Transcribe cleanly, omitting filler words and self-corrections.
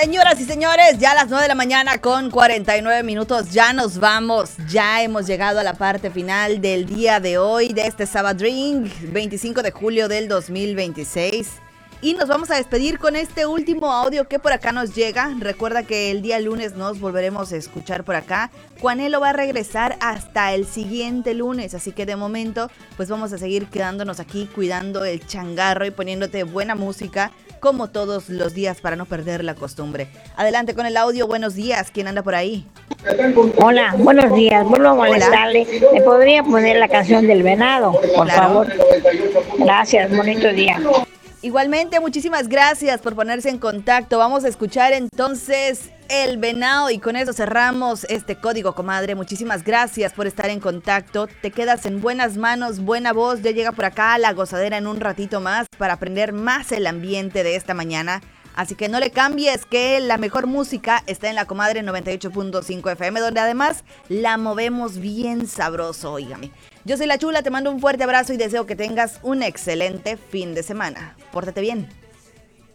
Señoras y señores, ya a las 9 de la mañana con 49 minutos, ya nos vamos, ya hemos llegado a la parte final del día de hoy, de este Sabbath Drink, 25 de julio del 2026. Y nos vamos a despedir con este último audio que por acá nos llega. Recuerda que el día lunes nos volveremos a escuchar por acá. Juanelo va a regresar hasta el siguiente lunes, así que de momento pues vamos a seguir quedándonos aquí cuidando el changarro y poniéndote buena música como todos los días para no perder la costumbre. Adelante con el audio, buenos días, ¿quién anda por ahí? Hola, buenos días, vuelvo a molestarle. ¿Me podría poner la canción del venado, por favor? Gracias, bonito día. Igualmente, muchísimas gracias por ponerse en contacto. Vamos a escuchar entonces El Venado y con eso cerramos este código, comadre. Muchísimas gracias por estar en contacto. Te quedas en buenas manos, buena voz. Ya llega por acá la gozadera en un ratito más para aprender más el ambiente de esta mañana. Así que no le cambies, que la mejor música está en la comadre 98.5 FM, donde además la movemos bien sabroso, óigame. Yo soy la Chula, te mando un fuerte abrazo y deseo que tengas un excelente fin de semana. Pórtate bien.